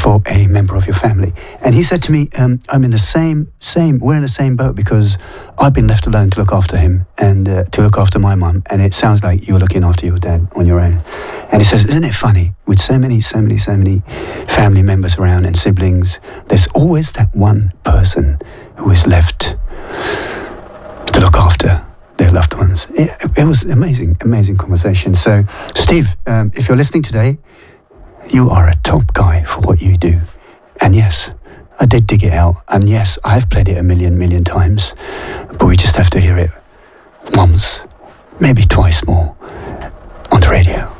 for a member of your family. And he said to me, I'm in the we're in the same boat because I've been left alone to look after him and to look after my mum. And it sounds like you're looking after your dad on your own. And he says, isn't it funny, with so many family members around and siblings, there's always that one person who is left to look after their loved ones. It was amazing conversation. So, Steve, if you're listening today, you are a top guy for what you do. And yes, I did dig it out. And yes, I've played it a million times. But we just have to hear it once, maybe twice more on the radio.